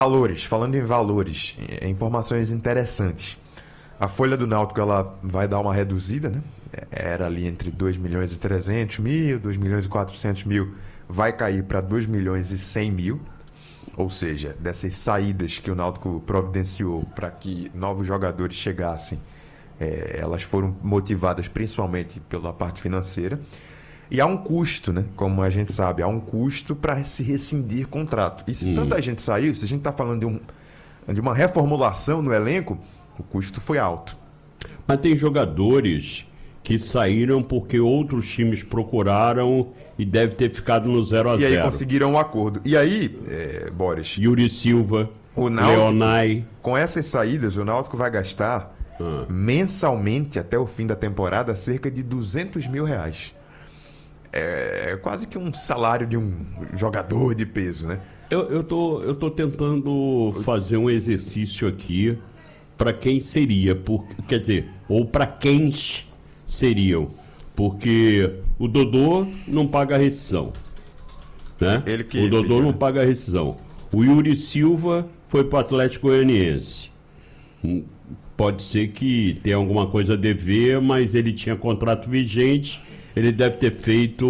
Valores, falando em valores, informações interessantes. A folha do Náutico ela vai dar uma reduzida, né? Era ali entre 2 milhões e 300 mil, 2 milhões e 400 mil, vai cair para 2 milhões e 100 mil. Ou seja, dessas saídas que o Náutico providenciou para que novos jogadores chegassem, elas foram motivadas principalmente pela parte financeira. E há um custo, né? Como a gente sabe, há um custo para se rescindir contrato. E se tanta gente saiu, se a gente está falando de uma reformulação no elenco, o custo foi alto. Mas tem jogadores que saíram porque outros times procuraram e deve ter ficado no 0-0. E aí conseguiram um acordo. E aí, Boris... Yuri Silva, o Náutico, Leonai... Com essas saídas, o Náutico vai gastar mensalmente, até o fim da temporada, cerca de 200 mil reais. É quase que um salário de um jogador de peso, né? Eu tô tentando fazer um exercício aqui para quem seria, quer dizer, ou para quem seriam, porque o Dodô não paga a rescisão, né? O Dodô não paga a rescisão. O Yuri Silva foi para o Atlético Goianiense. Pode ser que tenha alguma coisa a dever, mas ele tinha contrato vigente. Ele deve ter feito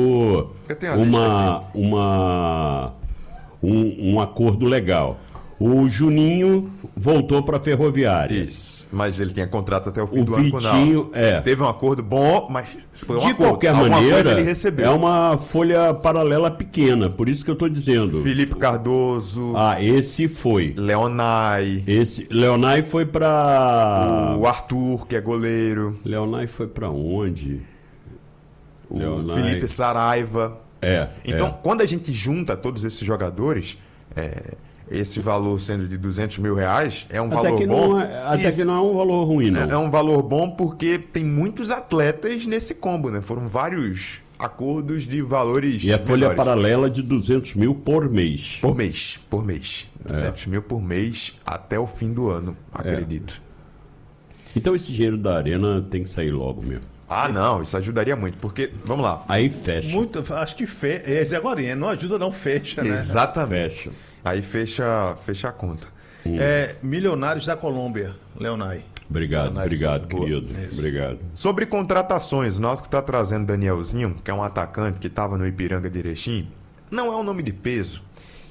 um acordo legal. O Juninho voltou para a Ferroviária. Isso, mas ele tinha contrato até o fim do ano com o Vitinho, Teve um acordo bom, mas foi um acordo. De qualquer maneira, ele recebeu. É uma folha paralela pequena, por isso que eu estou dizendo. Felipe Cardoso. Esse foi. Leonai. Leonai foi para... O Arthur, que é goleiro. Leonai foi para onde? Felipe Saraiva. Então, quando a gente junta todos esses jogadores, esse valor sendo de 200 mil reais, é um valor bom. Até que não é um valor ruim, não. É um valor bom porque tem muitos atletas nesse combo, né? Foram vários acordos de valores E a folha paralela de 200 mil por mês. Por mês. 200 mil por mês até o fim do ano, acredito. Então esse dinheiro da Arena tem que sair logo mesmo. Não, isso ajudaria muito, porque, vamos lá. Aí fecha. Acho que fecha. Agora, não ajuda, não fecha, né? Exatamente. Fecha. Aí fecha a conta. Milionários da Colômbia, Leonai. Obrigado, querido. Obrigado. Sobre contratações, o Náutico está trazendo Danielzinho, que é um atacante que estava no Ipiranga de Erechim. Não é um nome de peso.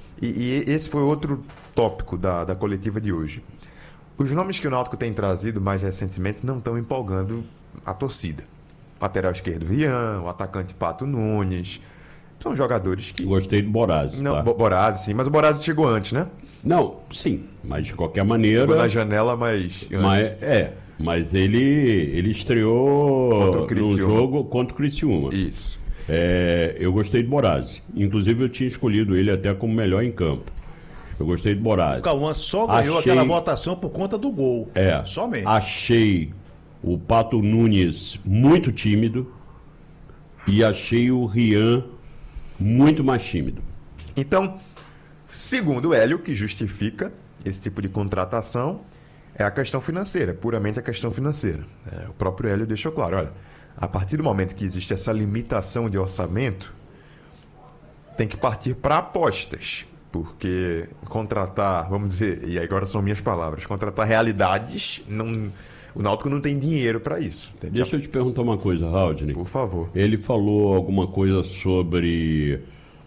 E esse foi outro tópico da coletiva de hoje. Os nomes que o Náutico tem trazido mais recentemente não estão empolgando a torcida. Lateral esquerdo Rian, o atacante Pato Nunes. São jogadores que... Gostei do Borazzi, não, Borazzi, sim. Mas o Borazzi chegou antes, né? Não, sim. Mas de qualquer maneira... Chegou na janela, mas... Mas ele estreou no jogo contra o Criciúma. Isso. Eu gostei do Borazzi. Inclusive, eu tinha escolhido ele até como melhor em campo. Eu gostei do Borazzi. O Cauã só ganhou aquela votação por conta do gol. Somente. Achei o Pato Nunes muito tímido e achei o Rian muito mais tímido. Então, segundo o Hélio, que justifica esse tipo de contratação é a questão financeira, puramente a questão financeira. O próprio Hélio deixou claro, olha, a partir do momento que existe essa limitação de orçamento, tem que partir para apostas, porque contratar, vamos dizer, e agora são minhas palavras, contratar realidades, o Náutico não tem dinheiro para isso. Entendeu? Deixa eu te perguntar uma coisa, Haldney. Por favor. Ele falou alguma coisa sobre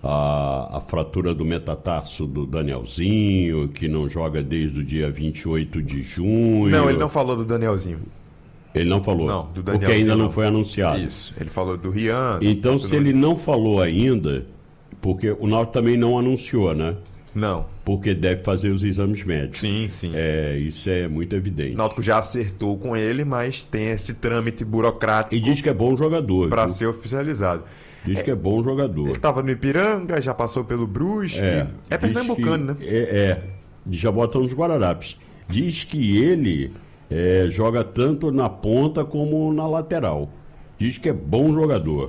a fratura do metatarso do Danielzinho, que não joga desde o dia 28 de junho. Não, ele não falou do Danielzinho. Ele não falou? Não, do Danielzinho. Porque ainda não foi anunciado. Isso, ele falou do Rian. Então, se ele não falou ainda, porque o Náutico também não anunciou, né? Não. Porque deve fazer os exames médicos. Sim, sim. Isso é muito evidente. O Náutico já acertou com ele, mas tem esse trâmite burocrático. E diz que é bom jogador. Para ser oficializado. Diz que é bom jogador. Ele estava no Ipiranga, já passou pelo Brusque. É pernambucano, né? Já bota nos Guararapes. Diz que ele joga tanto na ponta como na lateral. Diz que é bom jogador.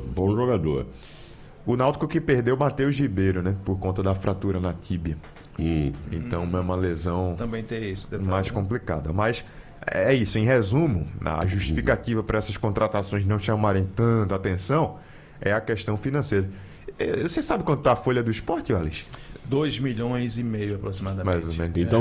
O Náutico que perdeu o Matheus Ribeiro, né? Por conta da fratura na tíbia. Então é uma lesão também tem isso, mais complicada. Mas é isso, em resumo, a justificativa para essas contratações não chamarem tanto atenção é a questão financeira. Você sabe quanto está a folha do Sport, Wallace? 2,5 milhões aproximadamente. Mais ou menos. Então